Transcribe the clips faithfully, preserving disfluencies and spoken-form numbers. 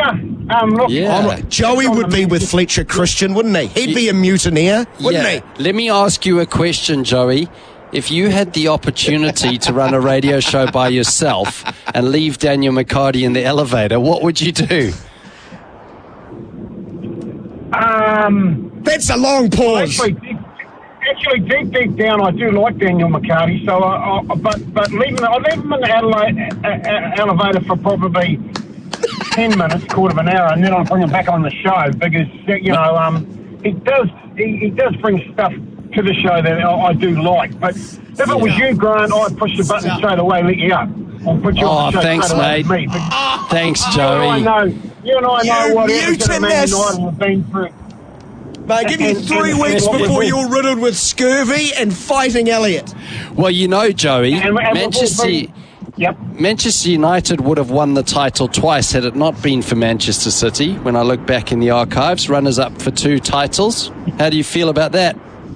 Um, look, Yeah. Oh, Joey would be with Fletcher Christian, wouldn't he? He'd be a mutineer, wouldn't yeah. Let me ask you a question, Joey. If you had the opportunity to run a radio show by yourself and leave Daniel McCarty in the elevator, what would you do? um, That's a long pause. actually, deep, actually, deep, deep down, I do like Daniel McCarty. So, I, I, but but leaving, I leave him in the Adelaide, uh, uh, elevator for probably ten minutes, quarter of an hour, and then I'll bring him back on the show because you know um, he does he, he does bring stuff to the show that I, I do like. But if it was you, Grant, I'd push the button straight away, let you up. I'll put you Oh, on the show thanks, straight away mate. with me. But Thanks, you and I Joey. know, you and I know You what Everton and Man mutinous. United have been through. Mate, give you And- three and- weeks and- before and- you're riddled with scurvy and fighting Elliot. Well, you know, Joey, And- and- Manchester, Yep. Manchester United would have won the title twice had it not been for Manchester City. When I look back in the archives, runners-up for two titles. How do you feel about that?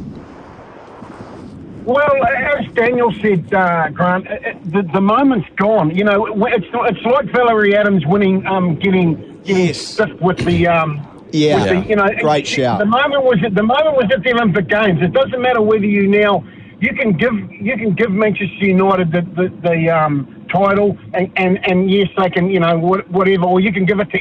Well, as Daniel said, uh, Grant, uh, uh, the, the moment's gone. You know, it's it's like Valerie Adams winning, um, getting getting Yes. stiff with the um, Yeah. with the, you know, Great it- shout. The moment was at the moment was at the Olympic Games. It doesn't matter whether you now you can give you can give Manchester United the the, the um, title, and, and and yes, they can, you know, what, whatever, or you can give it to